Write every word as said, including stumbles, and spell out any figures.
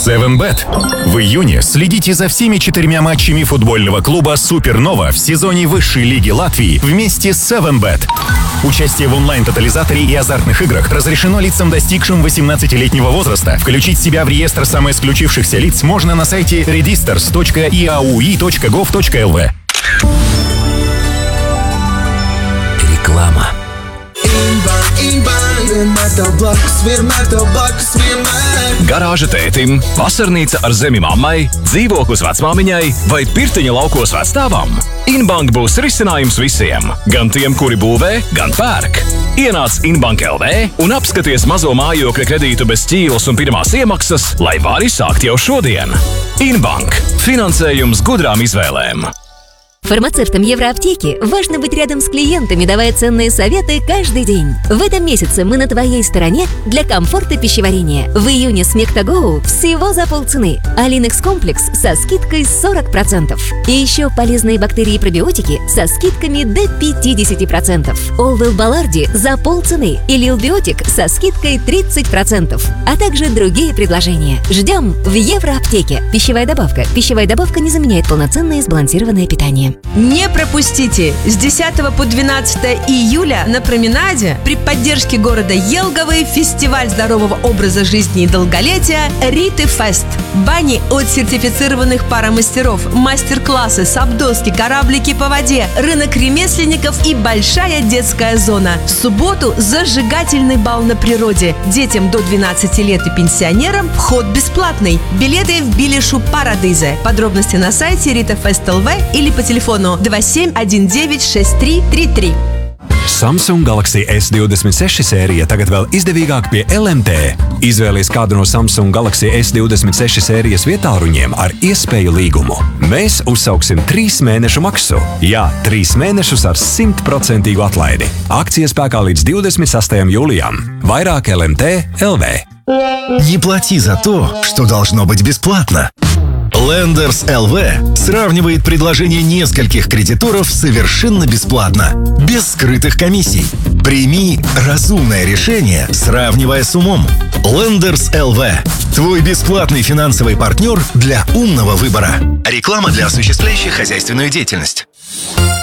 севен бет. В июне следите за всеми четырьмя матчами футбольного клуба «Супернова» в сезоне высшей лиги Латвии вместе с севен бет. Участие в онлайн-тотализаторе и азартных играх разрешено лицам, достигшим восемнадцатилетнего возраста. Включить себя в реестр самоисключившихся лиц можно на сайте registers точка и эй ю и точка гов точка эл ви. Реклама. Garāža tētim, vasarnīca ar zemi mammai, dzīvoklis vecmāmiņai vai pirtiņa laukos vecstāvam. Inbank būs risinājums visiem, gan tiem, kuri būvē, gan pērk. Ienāc Inbank L V un apskaties mazo mājokļa kredītu bez ķīlas un pirmās iemaksas, lai vari sākt jau šodien. Inbank. Finansējums gudrām izvēlēm. Фармацевтам Евроаптеки важно быть рядом с клиентами, давая ценные советы каждый день. В этом месяце мы на твоей стороне для комфорта пищеварения. В июне Смектагоу всего за полцены, а Линекс комплекс со скидкой сорок процентов. И еще полезные бактерии и пробиотики со скидками до пятьдесят процентов. Олвел Баларди за полцены и Лилбиотик со скидкой тридцать процентов. А также другие предложения. Ждем в Евроаптеке. Пищевая добавка. Пищевая добавка не заменяет полноценное сбалансированное питание. Не пропустите! С десятого по двенадцатое июля на променаде при поддержке города Елговый фестиваль здорового образа жизни и долголетия Риты Фест. Бани от сертифицированных парамастеров, мастер-классы, сабдоски, кораблики по воде, рынок ремесленников и большая детская зона. В субботу зажигательный бал на природе. Детям до двенадцати лет и пенсионерам вход бесплатный. Билеты в Билишу Парадизе. Подробности на сайте рита фест точка эл ви или по телефону два семь один девять шесть три три три. Samsung Galaxy S divdesmit seši sērija tagad vēl izdevīgāk pie L M T. Izvēlies kādu no Samsung Galaxy S divdesmit seši sērijas vietāluņiem ar iespēju līgumu. Mēs uzsauksim trīs mēnešu maksu. Jā, trīs mēnešus ar simtprocentīgu atlaidi. Akcija spēkā līdz divdesmit sastajam jūlijam. Vairāk L M T точка эл ви. Не плати за то, что должно быть бесплатно. Lenders точка эл ви сравнивает предложения нескольких кредиторов совершенно бесплатно, без скрытых комиссий. Прими разумное решение, сравнивая с умом. Lenders точка эл ви – твой бесплатный финансовый партнер для умного выбора. Реклама для осуществляющих хозяйственную деятельность.